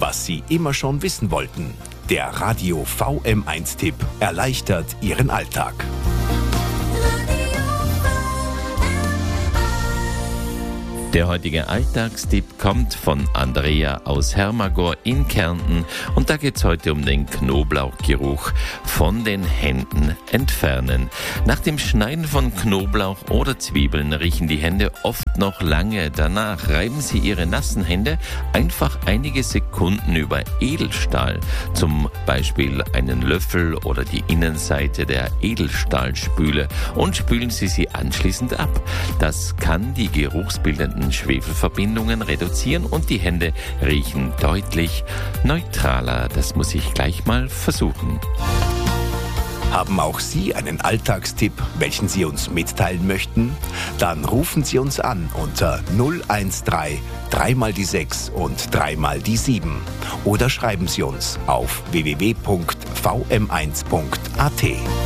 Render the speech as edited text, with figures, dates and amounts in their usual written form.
was Sie immer schon wissen wollten. Der Radio VM1-Tipp erleichtert Ihren Alltag. Der heutige Alltagstipp kommt von Andrea aus Hermagor in Kärnten und da geht es heute um den Knoblauchgeruch von den Händen entfernen. Nach dem Schneiden von Knoblauch oder Zwiebeln riechen die Hände oft noch lange danach. Reiben Sie Ihre nassen Hände einfach einige Sekunden über Edelstahl, zum Beispiel einen Löffel oder die Innenseite der Edelstahlspüle und spülen Sie sie anschließend ab. Das kann die geruchsbildenden Schwefelverbindungen reduzieren und die Hände riechen deutlich neutraler. Das muss ich gleich mal versuchen. Haben auch Sie einen Alltagstipp, welchen Sie uns mitteilen möchten? Dann rufen Sie uns an unter 013 3 mal die 6 und 3 mal die 7 oder schreiben Sie uns auf www.vm1.at.